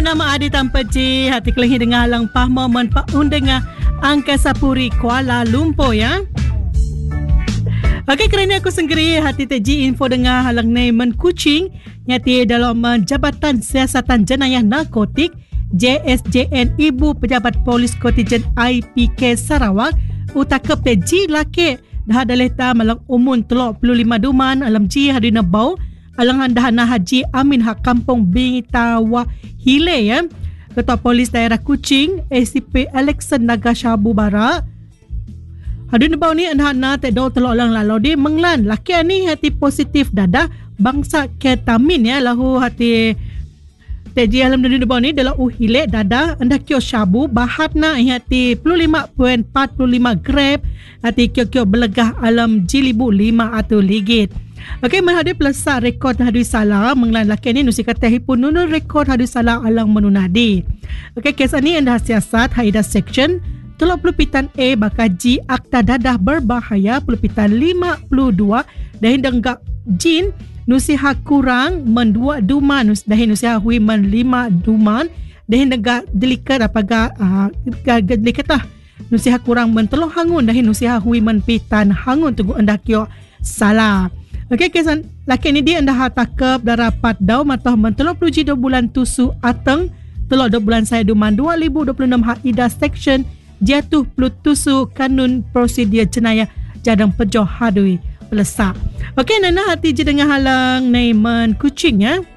nama Adi Tampaji, hati kelehi dengar lang pahmomen paundengah Angkasa Puri Kuala Lumpur ya. Okey, kerana aku senggeri hati teji info dengar halang naiman kucing nyati dalam Jabatan Siasatan Jenayah Narkotik JSJN Ibu Pejabat Polis Kontijen IPK Sarawak utakap teji laki dah ada leta malang umun 35 duman alam ji hadina bau alang handahana Haji Amin hak Kampung Bingitawa Hile ya. Ketua Polis Daerah Kuching ACP Alexan Naga Shabu Barak hadina bau ni handahana tedo telok lang lalu di menglan laki ni hati positif dadah bangsa ketamin ya lahu hati teji alam dunia bau ni dalam uhile dada anda kio syabu bahat na hati 55.45 gram hati kio belegah alam jilibu 5 atau ligit. Okey, menghadap pelasa rekod hadis salah menglan laki ni nusi kata hipun nunun rekod hadis salah alang menunadi. Okey, kes ni anda siasat haida section tolok pelupitan A bakaji akta dadah berbahaya pelupitan 52 dahin denggak jin nusiha kurang mendua duman dahin nusiha hui men 5 duman dahin denggak delikat apaga delikat lah nusiha kurang men telung hangun dahin nusiha hui men pitan hangun tunggu anda kio salah. Okey, kesan laki ni dia anda hatakap darapat daw matah men 32 bulan tusu ateng telok 2 bulan saya duman 2026 haida section jatuh plutusu kanun prosedur jenayah jadang pejoh hadui pelesak. Okey, nana hati je dengan halang naiman kucing ya.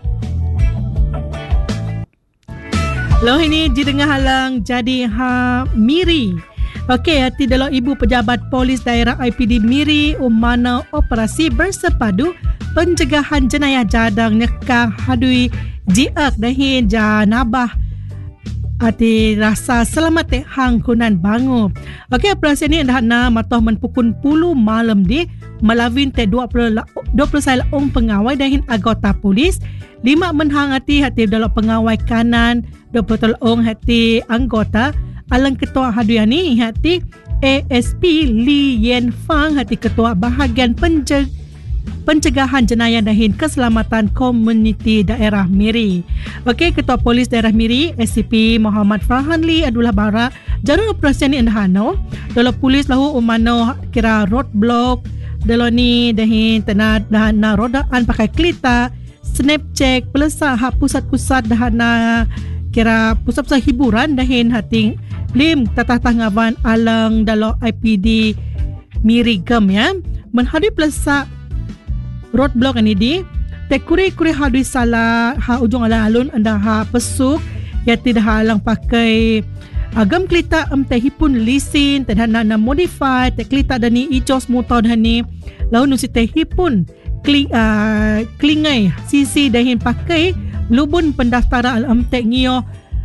Loh ini je dengan halang jadi Miri. Okey, hati dalam Ibu Pejabat Polis Daerah IPD Miri umana operasi bersepadu pencegahan jenayah jadang nyekang hadui jiak dahin janabah hati rasa selamat hang kunan bangu. Okey, operasi ni dah na matoh men pukul 10 malam di Malawin te 20 saya pengawai dahin anggota polis 5 menhang hati dalam pengawai kanan 20 hati anggota alang ketua haduani hati ASP Li Yen Fang hati ketua bahagian pencegahan jenayah dahin keselamatan komuniti daerah Miri. Okey, ketua polis daerah Miri SCP Muhammad Farhanli Abdullah Barak jarum operasi ni endahano dalam polis lahu umano kira roadblock dalam ni dahin tanah dahana rodaan pakai kelita snap check pelesa hak pusat-pusat dahana kira pusat-pusat hiburan dahin hating lim tatah ngawan alang dalam IPD Miri Gem ya menghadap pelesa roadblock ini di tekuri-kuri hadui salah ha ujung alun anda ha pesuk ya tidak halang pakai agam kelita tehipun lisin tadhana na modify teklita dani ijos motor dani lalu nusi tehipun klingai sisi dahin pakai lubun pendaftaran tek ngio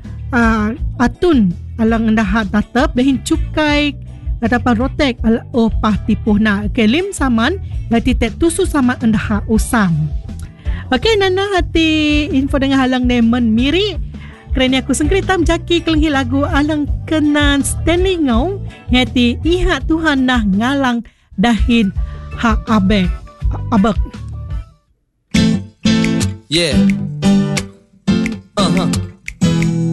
atun alang anda ha tatap dahin cukai dapat rotek opah tipuhna kelim saman hati tek tusu saman anda ha usam. Okey, nana hati info dengan halang nemen Miri kerana aku sengkritam jaki kelenghi lagu alang kenan Stanley Ngau hati iha Tuhan nah ngalang dahin hak abek. Yeah.